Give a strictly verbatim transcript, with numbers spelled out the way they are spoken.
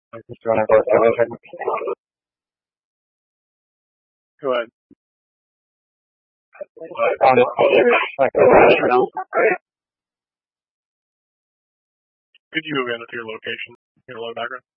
I just want to go television. Go ahead. Um, like a restaurant. Could you go in with your location, your low background?